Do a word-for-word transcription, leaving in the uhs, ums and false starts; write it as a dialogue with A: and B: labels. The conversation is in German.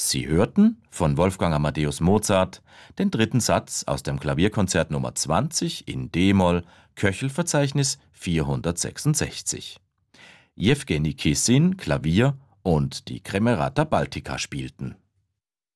A: Sie hörten von Wolfgang Amadeus Mozart den dritten Satz aus dem Klavierkonzert Nummer zwanzig in d-Moll, Köchelverzeichnis vierhundertsechsundsechzig. Jewgeni Kissin, Klavier, und die Kremerata Baltica spielten